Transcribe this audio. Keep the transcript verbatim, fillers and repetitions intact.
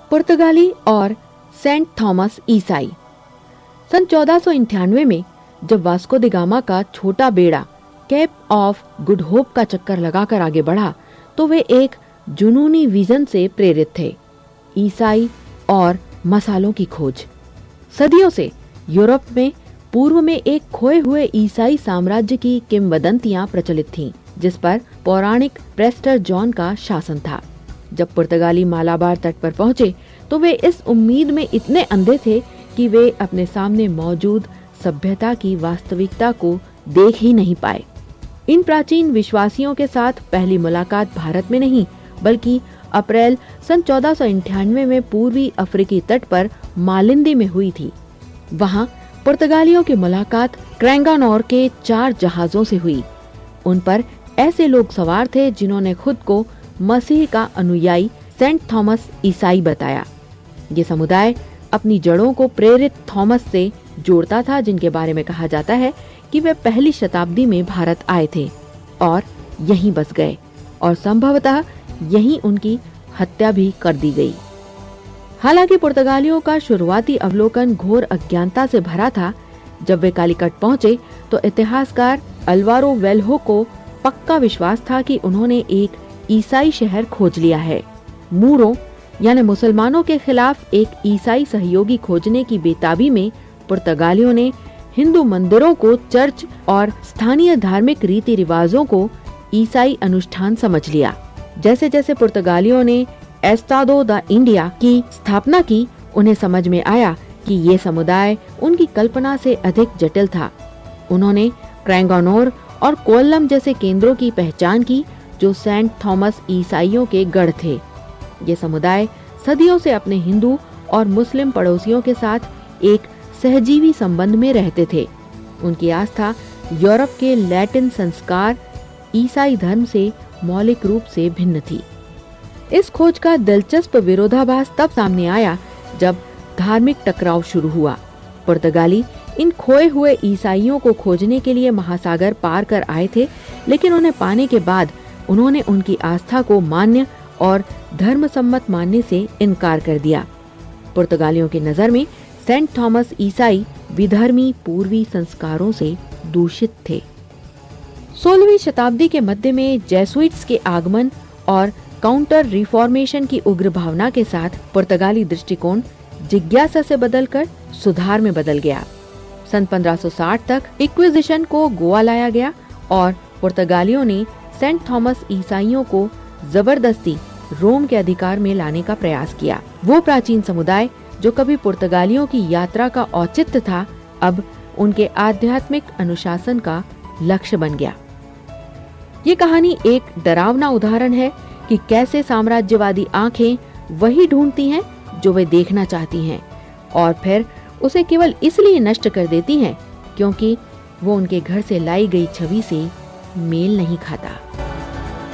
पुर्तगाली और Saint Thomas ईसाई। सन चौदह सौ इक्यानवे में जब वास्को द गामा का छोटा बेड़ा केप ऑफ गुड होप का चक्कर लगाकर आगे बढ़ा तो वे एक जुनूनी विजन से प्रेरित थे, ईसाई और मसालों की खोज। सदियों से यूरोप में पूर्व में एक खोए हुए ईसाई साम्राज्य की किंवदंतियां प्रचलित थीं, जिस पर पौराणिक प्रेस्टर जॉन का शासन था। जब पुर्तगाली मालाबार तट पर पहुंचे तो वे इस उम्मीद में इतने अंधे थे कि वे अपने सामने मौजूद सभ्यता की वास्तविकता को देख ही नहीं पाए। इन प्राचीन विश्वासियों के साथ पहली मुलाकात भारत में नहीं बल्कि अप्रैल सन चौदह सौ अट्ठानवे में पूर्वी अफ्रीकी तट पर मालिंदी में हुई थी। वहां पुर्तगालियों की मुलाकात क्रैंगानोर के चार जहाजों से हुई। उन पर ऐसे लोग सवार थे जिन्होंने खुद को मसीह का अनुयायी सेंट थॉमस ईसाई बताया। ये समुदाय अपनी जड़ों को प्रेरित थॉमस से जोड़ता था, जिनके बारे में कहा जाता है कि वे पहली शताब्दी में भारत आए थे और यहीं बस गए और संभवतः यहीं उनकी हत्या भी कर दी गई। हालांकि पुर्तगालियों का शुरुआती अवलोकन घोर अज्ञानता से भरा था। जब वे कालीकट पहुंचे तो इतिहासकार अल्वारो वेल्हो को पक्का विश्वास था कि उन्होंने एक ईसाई शहर खोज लिया है। मूरों यानी मुसलमानों के खिलाफ एक ईसाई सहयोगी खोजने की बेताबी में पुर्तगालियों ने हिंदू मंदिरों को चर्च और स्थानीय धार्मिक रीति रिवाजों को ईसाई अनुष्ठान समझ लिया। जैसे जैसे पुर्तगालियों ने एस्तादो द इंडिया की स्थापना की, उन्हें समझ में आया कि ये समुदाय उनकी कल्पना से अधिक जटिल था। उन्होंने क्रैंगानोर और कोल्लम जैसे केंद्रों की पहचान की जो सेंट थॉमस ईसाइयों के गढ़ थे। ये समुदाय सदियों से अपने हिंदू और मुस्लिम पड़ोसियों के साथ एक सहजीवी संबंध में रहते थे। उनकी आस्था यूरोप के लैटिन संस्कार ईसाई धर्म से मौलिक रूप से भिन्न थी। इस खोज का दिलचस्प विरोधाभास तब सामने आया जब धार्मिक टकराव शुरू हुआ। पुर्तगाली इन खोए हुए ईसाइयों को खोजने के लिए महासागर पार कर आए थे, लेकिन उन्हें पाने के बाद उन्होंने उनकी आस्था को मान्य और धर्म सम्मत मानने से इनकार कर दिया। पुर्तगालियों की नजर में सेंट थॉमस ईसाई विधर्मी पूर्वी संस्कारों से दूषित थे। सोलहवीं शताब्दी के मध्य में जेसुइट्स के आगमन और काउंटर रिफॉर्मेशन की उग्र भावना के साथ पुर्तगाली दृष्टिकोण जिज्ञासा से बदलकर सुधार में बदल गया। सन पंद्रह सौ साठ तक इक्विजिशन को गोवा लाया गया और पुर्तगालियों ने सेंट थॉमस ईसाइयों को जबरदस्ती रोम के अधिकार में लाने का प्रयास किया। वो प्राचीन समुदाय जो कभी पुर्तगालियों की यात्रा का औचित्य था, अब उनके आध्यात्मिक अनुशासन का लक्ष्य बन गया। ये कहानी एक डरावना उदाहरण है कि कैसे साम्राज्यवादी आंखें वही ढूंढती हैं जो वे देखना चाहती हैं और फिर उसे केवल इसलिए नष्ट कर देती हैं क्योंकि वो उनके घर से लाई गई छवि से मेल नहीं खाता।